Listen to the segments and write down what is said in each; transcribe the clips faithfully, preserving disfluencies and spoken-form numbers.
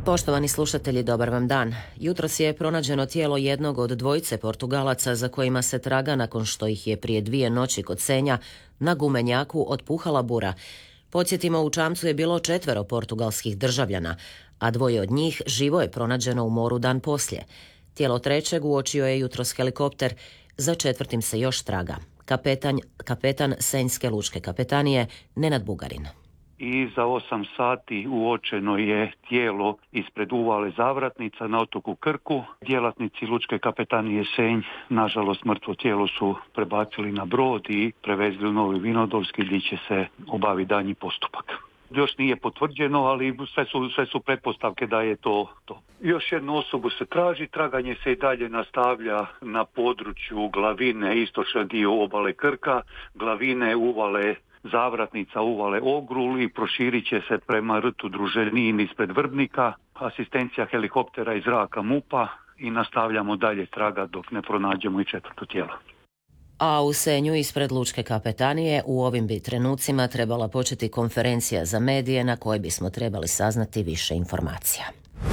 Poštovani slušatelji, dobar vam dan. Jutros je pronađeno tijelo jednog od dvojice Portugalaca za kojima se traga nakon što ih je prije dvije noći kod Senja na gumenjaku otpuhala bura. Podsjetimo, u čamcu je bilo četvero portugalskih državljana, a dvoje od njih živo je pronađeno u moru dan poslije. Tijelo trećeg uočio je jutros helikopter, za četvrtim se još traga. Kapetan, kapetan Senjske lučke kapetanije Nenad Bugarin. I za osam sati uočeno je tijelo ispred uvale Zavratnica na otoku Krku. Djelatnici lučke kapetanije Senj, nažalost, mrtvo tijelo su prebacili na brod i prevezli u Novi Vinodolski gdje će se obaviti daljnji postupak. Još nije potvrđeno, ali sve su, sve su pretpostavke da je to to. Još jednu osobu se traži, traganje se i dalje nastavlja na području Glavine, istočni dio obale Krka, Glavine, uvale Zavratnica, uvale Ogrul i proširit će se prema rtu Druženin ispred Vrbnika, asistencija helikoptera iz zraka MUP-a i nastavljamo dalje traga dok ne pronađemo i četvrto tijelo. A u Senju ispred lučke kapetanije u ovim bi trenucima trebala početi konferencija za medije na kojoj bismo trebali saznati više informacija.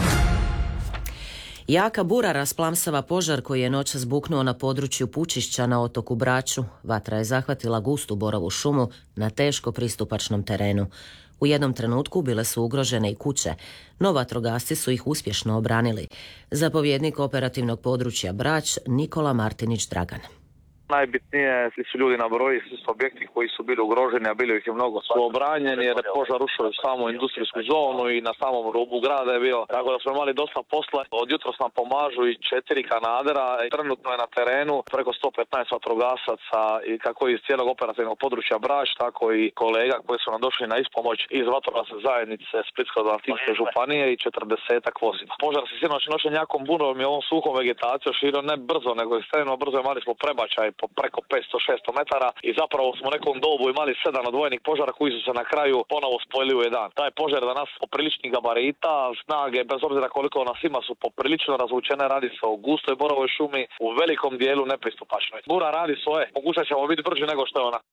Jaka bura rasplamsava požar koji je noćas buknuo na području Pučišća na otoku Braču. Vatra je zahvatila gustu borovu šumu na teško pristupačnom terenu. U jednom trenutku bile su ugrožene i kuće, no vatrogasci su ih uspješno obranili. Zapovjednik operativnog područja Brač Nikola Martinić Dragan. Najbitnije su ljudi na broji, svi su objekti koji su bili ugroženi, a bilo ih je mnogo, su obranjeni jer je požar ušao u samu industrijsku zonu i na samom rubu grada je bio. Tako da smo imali dosta posla. Od jutros nam pomažu i četiri kanadera. Trenutno je na terenu preko sto petnaest vatrogasaca i kako iz cijelog operativnog područja Brač, tako i kolega koji su nam došli na ispomoć iz vatrogasne zajednice Splitsko-dalmatinske županije i četrdesetak vozila. Požar se sinoć noćen jakom burom i ovom suhom vegetacijom širio ne brzo, nego ekstremno brzo. Imali smo prebačaj po preko petsto šesto metara i zapravo smo u nekom dobu imali sedam odvojenih požara koji su se na kraju ponovo spojili u jedan. Taj požar danas popriličnih gabarita, snage, bez obzira koliko nas ima, su poprilično razvučene, radi se o gustoj borovoj šumi, u velikom dijelu nepristupačnoj. Bura radi svoje, pokušat ćemo biti brži nego što je ona.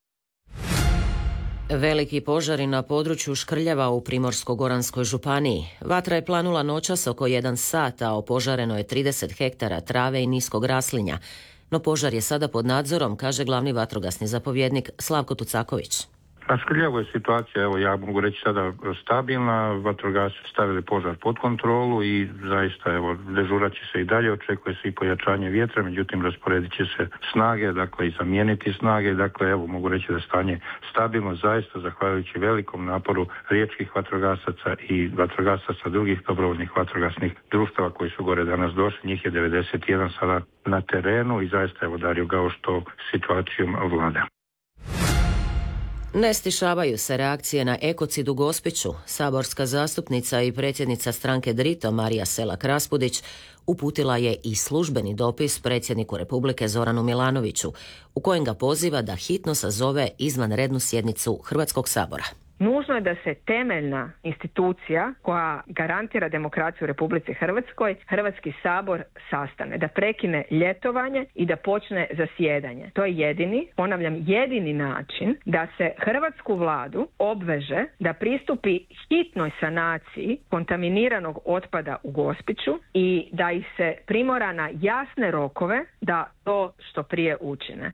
Veliki požari na području Škrljeva u Primorsko-goranskoj županiji. Vatra je planula noćas oko jedan sat, a opožareno je trideset hektara trave i niskog raslinja. No požar je sada pod nadzorom, kaže glavni vatrogasni zapovjednik Slavko Tucaković. Na Škrljevo je situacija, evo ja mogu reći sada stabilna, vatrogasci stavili požar pod kontrolu i zaista evo dežurat će se i dalje, očekuje se i pojačanje vjetra, međutim rasporedit će se snage, dakle i zamijeniti snage, dakle evo mogu reći da je stanje stabilno, zaista zahvaljujući velikom naporu riječkih vatrogasaca i vatrogasaca drugih dobrovoljnih vatrogasnih društava koji su gore danas došli, njih je devedeset jedan sada na terenu i zaista evo Dario Gao što situacijom vlada. Ne stišavaju se reakcije na ekocid u Gospiću. Saborska zastupnica i predsjednica stranke Drito Marija Selak Raspudić uputila je i službeni dopis predsjedniku Republike Zoranu Milanoviću, u kojem ga poziva da hitno sazove izvanrednu sjednicu Hrvatskog sabora. Nužno je da se temeljna institucija koja garantira demokraciju u Republici Hrvatskoj, Hrvatski sabor, sastane, da prekine ljetovanje i da počne zasjedanje. To je jedini, ponavljam, jedini način da se hrvatsku vladu obveže da pristupi hitnoj sanaciji kontaminiranog otpada u Gospiću i da ih se primora na jasne rokove da to što prije učine.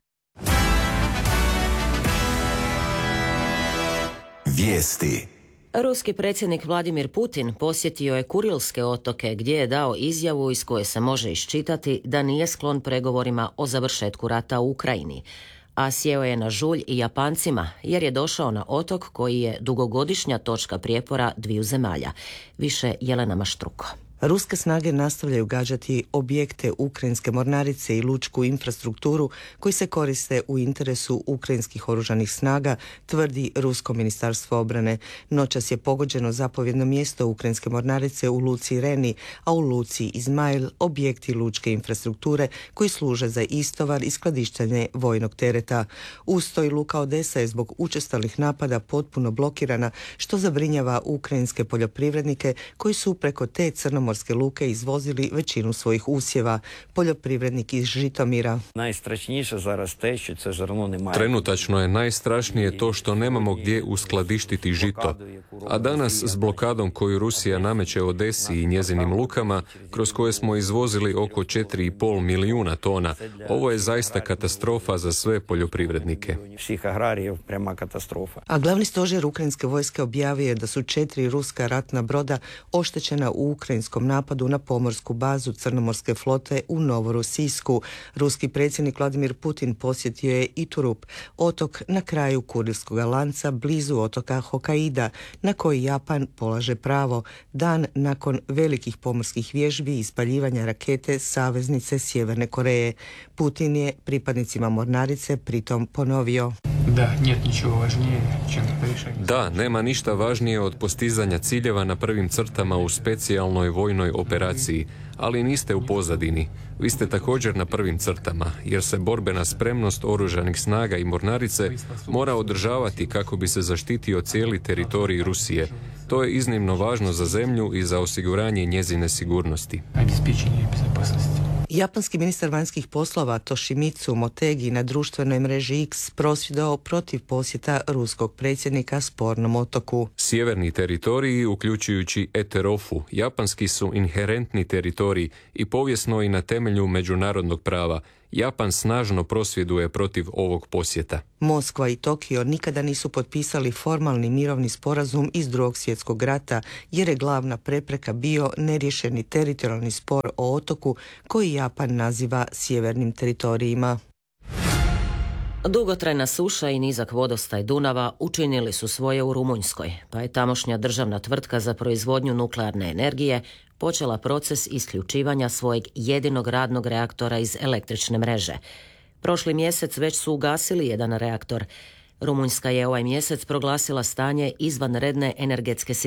Vijesti. Ruski predsjednik Vladimir Putin posjetio je Kurilske otoke gdje je dao izjavu iz koje se može iščitati da nije sklon pregovorima o završetku rata u Ukrajini. A sjeo je na žulj i Japancima jer je došao na otok koji je dugogodišnja točka prijepora dviju zemalja. Više Jelena Maštruko. Ruske snage nastavljaju gađati objekte ukrajinske mornarice i lučku infrastrukturu koji se koriste u interesu ukrajinskih oružanih snaga, tvrdi Rusko ministarstvo obrane. Noćas je pogođeno zapovjedno mjesto ukrajinske mornarice u luci Reni, a u luci Izmail objekti lučke infrastrukture koji služe za istovar i skladištenje vojnog tereta. Uz to i luka Odesa je zbog učestalih napada potpuno blokirana, što zabrinjava ukrajinske poljoprivrednike koji su preko te crnomorske crnomorske luke izvozili većinu svojih usjeva. Poljoprivrednik iz Žitomira. Najstrašніше зараз те, що це зерно немає. Trenutačno je najstrašnije to što nemamo gdje uskladištiti žito. A danas s blokadom koju Rusija nameće Odesi i njezinim lukama, kroz koje smo izvozili oko četiri i pol milijuna tona, ovo je zaista katastrofa za sve poljoprivrednike. Всіх аграріїв пряма катастрофа. A glavni stožer ukrajinske vojske objavio je da su četiri ruska ratna broda oštećena u ukrajinskom napadu na pomorsku bazu crnomorske flote u Novorosijsku. Ruski predsjednik Vladimir Putin posjetio je Iturup, otok na kraju Kurilskog lanca blizu otoka Hokkaida, na koji Japan polaže pravo, dan nakon velikih pomorskih vježbi i ispaljivanja rakete saveznice Sjeverne Koreje. Putin je pripadnicima mornarice pritom ponovio: Da, нет ничего важнее, чем решение. Da, nema ništa važnije od postizanja ciljeva na prvim crtama u specijalnoj vojnoj operaciji, ali niste u pozadini. Vi ste također na prvim crtama, jer se borbena spremnost oružanih snaga i mornarice mora održavati kako bi se zaštitio cijeli teritorij Rusije. To je iznimno važno za zemlju i za osiguranje njezine sigurnosti. Обеспечение безопасности. Japanski ministar vanjskih poslova Toshimitsu Motegi na društvenoj mreži X prosvjedovao protiv posjeta ruskog predsjednika spornom otoku. Sjeverni teritoriji, uključujući Eterofu, japanski su inherentni teritoriji i povijesno i na temelju međunarodnog prava. Japan snažno prosvjeduje protiv ovog posjeta. Moskva i Tokio nikada nisu potpisali formalni mirovni sporazum iz Drugog svjetskog rata, jer je glavna prepreka bio neriješeni teritorijalni spor o otoku koji Japan naziva sjevernim teritorijima. Dugotrajna suša i nizak vodostaj Dunava učinili su svoje u Rumunjskoj, pa je tamošnja državna tvrtka za proizvodnju nuklearne energije počela proces isključivanja svojeg jedinog radnog reaktora iz električne mreže. Prošli mjesec već su ugasili jedan reaktor. Rumunjska je ovaj mjesec proglasila stanje izvanredne energetske